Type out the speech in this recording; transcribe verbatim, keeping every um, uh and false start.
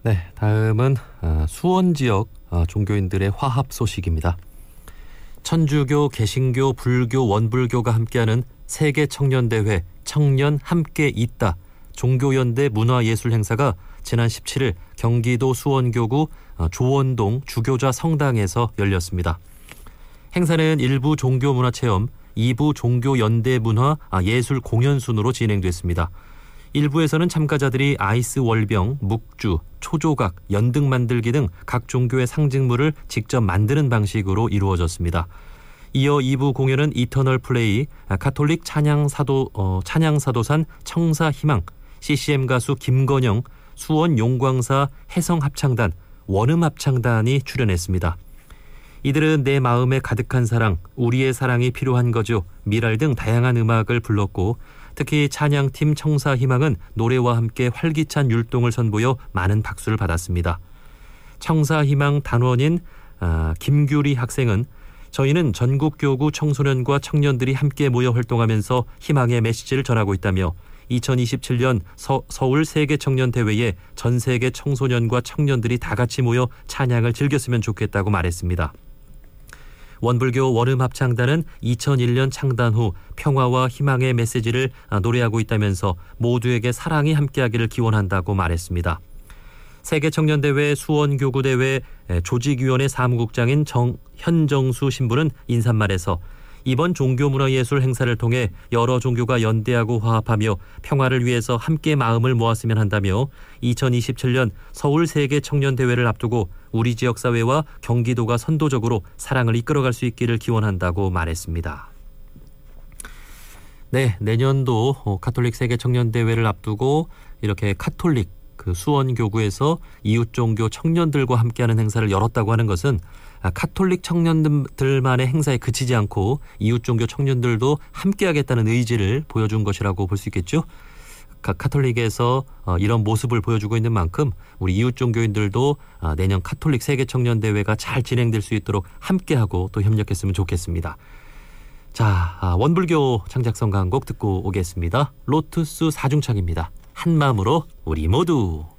네, 다음은 수원 지역 종교인들의 화합 소식입니다. 천주교, 개신교, 불교, 원불교가 함께하는 세계 청년대회 청년 함께 있다 종교연대 문화예술 행사가 지난 십칠 일 경기도 수원교구 조원동 주교자 성당에서 열렸습니다. 행사는 일 부 종교문화체험, 이 부 종교연대 문화 예술 공연 순으로 진행됐습니다. 일 부에서는 참가자들이 아이스 월병, 묵주, 초조각, 연등 만들기 등 각 종교의 상징물을 직접 만드는 방식으로 이루어졌습니다. 이어 이 부 공연은 이터널 플레이, 가톨릭 찬양사도, 어, 찬양사도산 청사희망, 씨씨엠 가수 김건영, 수원 용광사 해성합창단, 원음합창단이 출연했습니다. 이들은 내 마음에 가득한 사랑, 우리의 사랑이 필요한 거죠, 미랄 등 다양한 음악을 불렀고 특히 찬양팀 청사희망은 노래와 함께 활기찬 율동을 선보여 많은 박수를 받았습니다. 청사희망 단원인 아, 김규리 학생은 저희는 전국교구 청소년과 청년들이 함께 모여 활동하면서 희망의 메시지를 전하고 있다며 이천이십칠 년 서, 서울 세계청년대회에 전 세계 청소년과 청년들이 다 같이 모여 찬양을 즐겼으면 좋겠다고 말했습니다. 원불교 원음합창단은 이천일 년 창단 후 평화와 희망의 메시지를 노래하고 있다면서 모두에게 사랑이 함께하기를 기원한다고 말했습니다. 세계청년대회 수원교구대회 조직위원회 사무국장인 정, 현정수 신부는 인사말에서 이번 종교문화예술 행사를 통해 여러 종교가 연대하고 화합하며 평화를 위해서 함께 마음을 모았으면 한다며 이천이십칠 년 서울 세계청년대회를 앞두고 우리 지역사회와 경기도가 선도적으로 사랑을 이끌어갈 수 있기를 기원한다고 말했습니다. 네, 내년도 가톨릭 세계청년대회를 앞두고 이렇게 가톨릭 그 수원교구에서 이웃종교 청년들과 함께하는 행사를 열었다고 하는 것은 가톨릭 청년들만의 행사에 그치지 않고 이웃종교 청년들도 함께하겠다는 의지를 보여준 것이라고 볼 수 있겠죠. 가톨릭에서 이런 모습을 보여주고 있는 만큼 우리 이웃종교인들도 내년 가톨릭 세계청년대회가 잘 진행될 수 있도록 함께하고 또 협력했으면 좋겠습니다. 자, 원불교 창작성 강곡 듣고 오겠습니다. 로투스 사중창입니다. 한마음으로 우리 모두.